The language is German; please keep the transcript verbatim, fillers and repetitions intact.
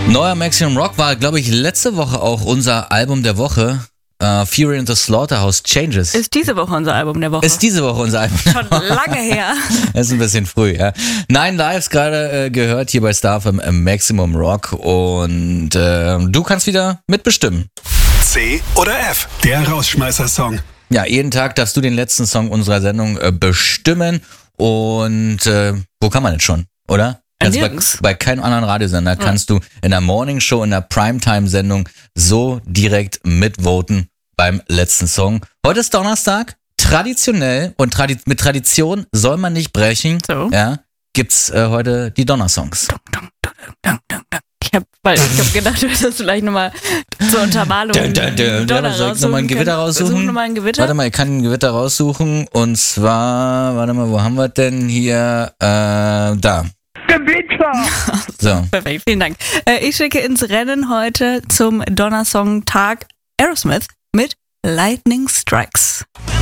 Neuer Maximum Rock war, glaube ich, letzte Woche auch unser Album der Woche. Uh, Fury and the Slaughterhouse Changes. Ist diese Woche unser Album der Woche. Ist diese Woche unser Album. Schon lange her. Das ist ein bisschen früh, ja. Nine Lives gerade äh, gehört hier bei Star F M im Maximum Rock und äh, du kannst wieder mitbestimmen. C oder F, der Rausschmeißer-Song. Ja, jeden Tag darfst du den letzten Song unserer Sendung äh, bestimmen und äh, wo kann man denn schon, oder? Kannst bei, bei keinem anderen Radiosender ja. kannst du in der Morning Show, in der Primetime-Sendung so direkt mitvoten beim letzten Song. Heute ist Donnerstag, traditionell und tradi- mit Tradition soll man nicht brechen. So. Ja, gibt's äh, heute die Donnersongs. Ich habe hab gedacht, du hättest vielleicht nochmal zur Untermalung dun, dun, dun. Donner Soll ich nochmal ein Gewitter raussuchen? Versuch nochmal ein Gewitter. Warte mal, ich kann ein Gewitter raussuchen und zwar, warte mal, wo haben wir denn hier? Äh, da. Gewitter! So. Perfekt, vielen Dank. Äh, ich schicke ins Rennen heute zum Donnersong-Tag Aerosmith mit Lightning Strikes.